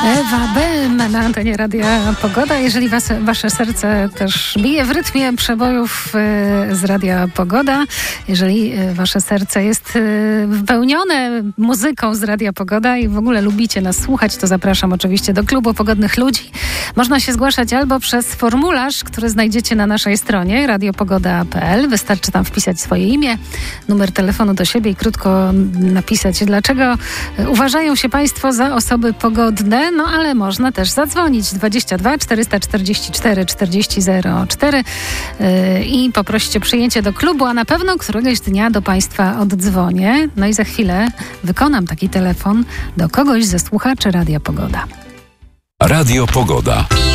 Ewa Bem na antenie Radia Pogoda. Jeżeli wasze serce też bije w rytmie przebojów z Radia Pogoda, jeżeli wasze serce jest wypełnione muzyką z Radia Pogoda i w ogóle lubicie nas słuchać, to zapraszam oczywiście do Klubu Pogodnych Ludzi. Można się zgłaszać albo przez formularz, który znajdziecie na naszej stronie radiopogoda.pl. Wystarczy tam wpisać swoje imię, numer telefonu do siebie i krótko napisać, dlaczego uważają się Państwo za osoby pogodne. No ale można też zadzwonić 22 444 4004 i poprosić o przyjęcie do klubu, a na pewno któregoś dnia do Państwa oddzwonię. No i za chwilę wykonam taki telefon do kogoś ze słuchaczy Radia Pogoda. Radio Pogoda.